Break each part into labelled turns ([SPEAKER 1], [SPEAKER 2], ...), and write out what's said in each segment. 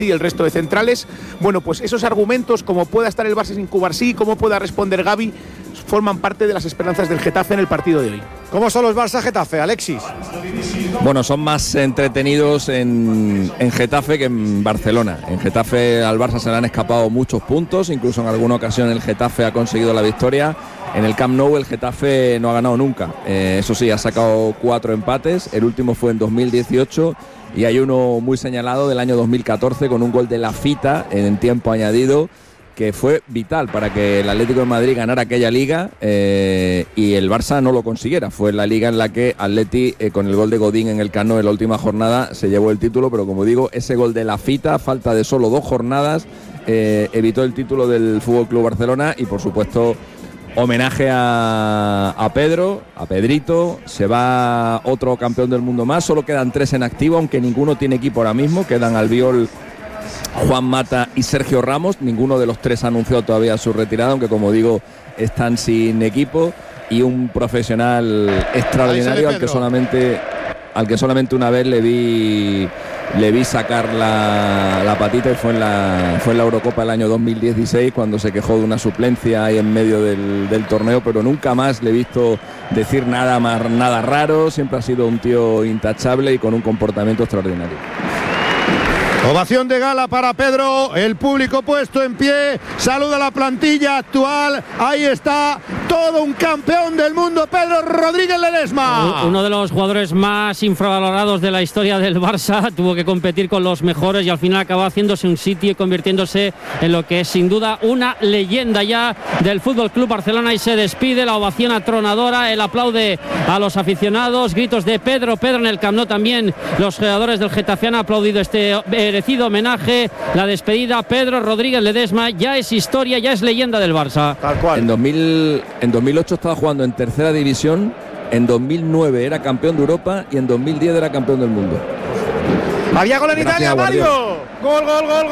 [SPEAKER 1] y el resto de centrales. Bueno, pues esos argumentos, como pueda estar el Barça sin Cubarsí, cómo pueda responder Gavi, forman parte de las esperanzas del Getafe en el partido de hoy.
[SPEAKER 2] ¿Cómo son los Barça-Getafe, Alexis?
[SPEAKER 3] Bueno, son más entretenidos en Getafe que en Barcelona. En Getafe al Barça se le han escapado muchos puntos, incluso en alguna ocasión el Getafe ha conseguido la victoria. En el Camp Nou el Getafe no ha ganado nunca. Eso sí, ha sacado 4 empates, el último fue en 2018 y hay uno muy señalado del año 2014 con un gol de Lafita en tiempo añadido, que fue vital para que el Atlético de Madrid ganara aquella liga y el Barça no lo consiguiera. Fue la liga en la que Atleti, con el gol de Godín en el Camp Nou en la última jornada, se llevó el título, pero como digo, ese gol de Lafita, falta de solo 2 jornadas, evitó el título del FC Barcelona. Y por supuesto, homenaje a Pedro, a Pedrito. Se va otro campeón del mundo más, solo quedan 3 en activo, aunque ninguno tiene equipo ahora mismo. Quedan Albiol, Juan Mata y Sergio Ramos. Ninguno de los 3 ha anunciado todavía su retirada, aunque como digo, están sin equipo. Y un profesional extraordinario al que solamente una vez le vi sacar la patita, y fue en la Eurocopa del año 2016, cuando se quejó de una suplencia ahí en medio del torneo, pero nunca más le he visto decir nada raro. Siempre ha sido un tío intachable y con un comportamiento extraordinario.
[SPEAKER 2] Ovación de gala para Pedro, el público puesto en pie, saluda a la plantilla actual, ahí está, todo un campeón del mundo, Pedro Rodríguez Ledesma.
[SPEAKER 4] Uno de los jugadores más infravalorados de la historia del Barça, tuvo que competir con los mejores y al final acabó haciéndose un sitio y convirtiéndose en lo que es sin duda una leyenda ya del Fútbol Club Barcelona. Y se despide, la ovación atronadora, el aplaude a los aficionados, gritos de Pedro en el Camp Nou. También los jugadores del Getafe han aplaudido este merecido homenaje, la despedida. Pedro Rodríguez Ledesma ya es historia, ya es leyenda del Barça.
[SPEAKER 2] Tal cual.
[SPEAKER 3] En 2008 estaba jugando en tercera división, en 2009 era campeón de Europa y en 2010 era campeón del mundo.
[SPEAKER 2] Había gol en Italia, Mario. Gol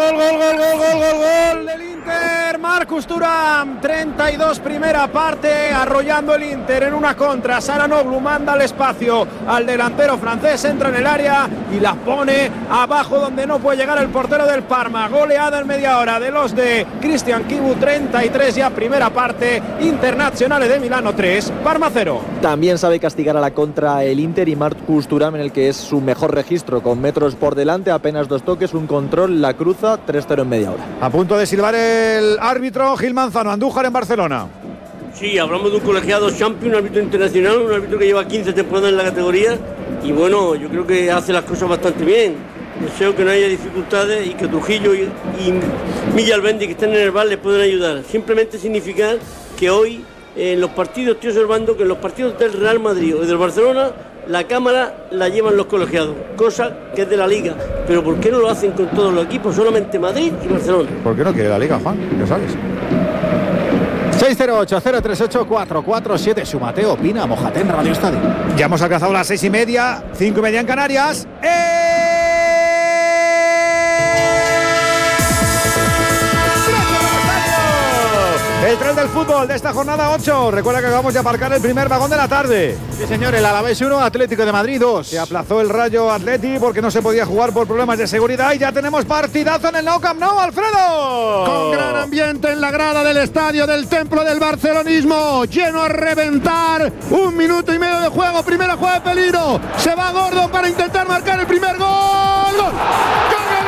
[SPEAKER 2] del Inter. Marcus Thuram, 32 primera parte, arrollando el Inter en una contra. Çalhanoğlu manda al espacio al delantero francés, entra en el área y la pone abajo donde no puede llegar el portero del Parma. Goleada en media hora de los de Cristian Chivu, 33 ya primera parte. Internazionale de Milano 3, Parma 0.
[SPEAKER 5] También sabe castigar a la contra el Inter y Marcus Thuram, en el que es su mejor registro, con metros por delante, apenas 2 toques, un control, la cruza, 3-0 en media hora.
[SPEAKER 2] A punto de silbar el árbitro Gil Manzano. Andújar en Barcelona.
[SPEAKER 6] Sí, hablamos de un colegiado champion, un árbitro internacional, un árbitro que lleva 15 temporadas en la categoría y bueno, yo creo que hace las cosas bastante bien. Deseo que no haya dificultades y que Trujillo y Villalbendi, que están en el bar, les pueden ayudar. Simplemente significa que hoy en los partidos, estoy observando que en los partidos del Real Madrid o del Barcelona, la cámara la llevan los colegiados, cosa que es de la Liga. Pero ¿por qué no lo hacen con todos los equipos? Solamente Madrid y Barcelona.
[SPEAKER 2] ¿Por qué no quiere la Liga, Juan? Ya sabes. 608-038-447. Su Mateo opina, Mojate en Radio Estadio. Ya hemos alcanzado las 6:30, 5:30 en Canarias. El tren del fútbol de esta jornada 8. Recuerda que acabamos de aparcar el primer vagón de la tarde.
[SPEAKER 7] Sí, señor, el Alavés 1, Atlético de Madrid 2.
[SPEAKER 2] Se aplazó el Rayo Atleti porque no se podía jugar por problemas de seguridad. Y ya tenemos partidazo en el Nou Camp Nou, Alfredo.
[SPEAKER 8] Con gran ambiente en la grada del estadio del Templo del Barcelonismo. Lleno a reventar. 1 minuto y medio de juego. Primera jugada de peligro. Se va Gordon para intentar marcar el primer gol. ¡Gol!